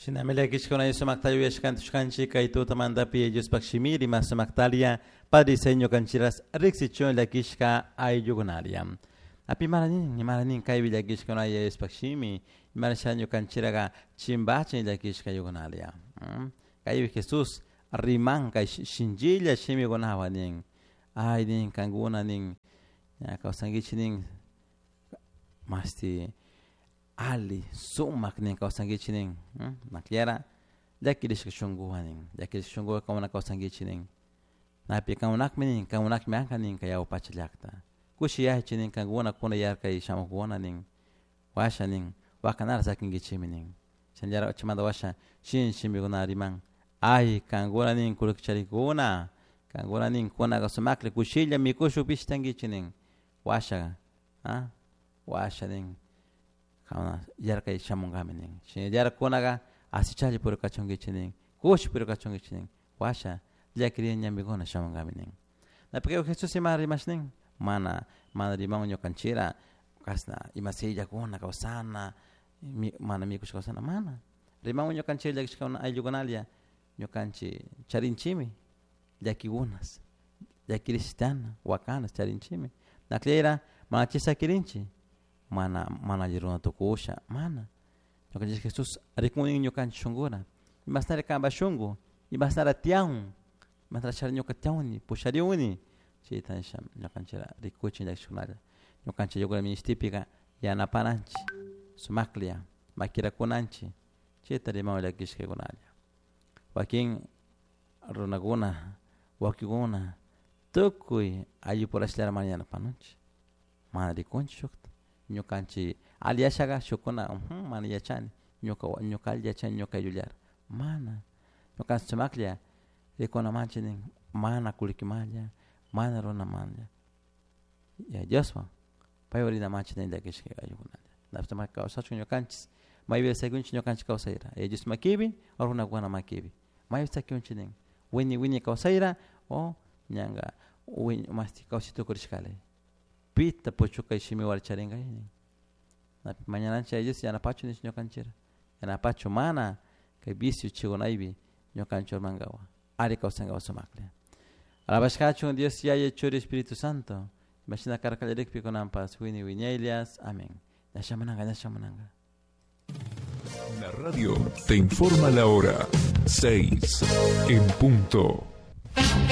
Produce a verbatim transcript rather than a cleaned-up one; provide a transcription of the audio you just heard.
Shinamela kishkona yesu maktayo yashkan tushkanchi kaito tamanda pi ellos pakshimiri mas maktalia padre seño kanchiras rixichon la kishka ay yugonalia. Api maranin ni maranin kai villa kishkona yes pakshimi marashanyo kanchiraga chimbachen la kishka yugonalia. Kai Jesús riman kai shinjilla shimi gonawa ning ay ning kanguna ning ya kausangichi ning masti ali sumak ning kausangichi ning nakliara dakilish kishungu ning dakilish kishungu kauna kausangichi ning napi kaunak ning kaunak manka ning kaya upachlakta kushiya chinin kanguna kuna yar kai shamukuona ning washa ning wakanar sakingichi ning sanjara chimada washa shin shimi gonari man ay kanguna ning kulukchari kuna kanguna ning kuna kasumakle kushilla mikushu pishtangichi ning washa ha washa ning kauna yar kai shamungami ning shin yar kuna ga asichaji por kachongichi ning kush por kachongichi ning washa yakiri nyambi gona shamungami ning na pekeo Jesús imari mashning mana mana rimang nyo kanchira kasna imasija kuna kausana mi, mana mikushu kausana mana rimang nyo kanchira yakishkauna ayugonalia nyo kanchi charinchimi yakigunas yakiristana wakanas charinchimi naklera mana chisa kirinchi mana mana jiruna tokusha mana nyo kanchi Jesús arikuni nyo kanchi shungura imasnare kamba shungu imasnara tiang imasnara charinyo katiauni pushariuni chitan sham nyo kanchira rikuchi yakishunala nyo kanchi yogura ministipika yana pananchi sumaklia makira kunanchi chita rimang yakishke gunalia wakin runaguna wakiguna tukui ayu por aslar mañana panunchi madri kunchi shukta nyo kanchi aliashaga shukuna um mana yachani nyo ka nyo kal yachani nyo kayulyar mana nyo kanchi sumaklia rekona manchi ning mana kulikimalya mana rona manja ya Diosma payorina manchi ning yakishke ayugunalia nafta makka sachu nyo kanchi maibe segunchi nyo kanchi kausaira e Dios makibi oruna gwana makibi mai sakyonchi ning wini wini kausaira o nyanga wini masti kausito kurishkale pita pochuka ishimi warcharenga ning na mañana cha Dios yana pacho ni nyokanchira yana pacho mana kai bisio chigonaibi nyokanchor mangawa ari kausanga wasomakle alabashkacho Dios ya yechori Espíritu Santo mashina karakalerek pikonampas wini wini Elias amen nashamananga nashamananga. La radio te informa la hora, seis en punto.